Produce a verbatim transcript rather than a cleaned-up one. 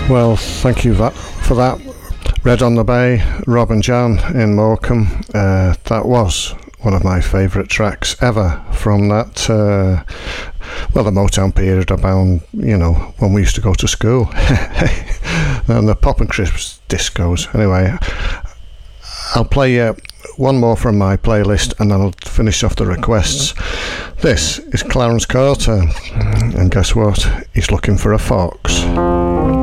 Well, thank you that, for that. Red on the Bay, Rob and Jan in Morecambe. Uh, that was one of my favourite tracks ever from that, uh, well, the Motown period about, you know, when we used to go to school. And the Pop and Crisps discos. Anyway, I'll play uh, one more from my playlist and then I'll finish off the requests. This is Clarence Carter, and guess what? He's looking for a fox.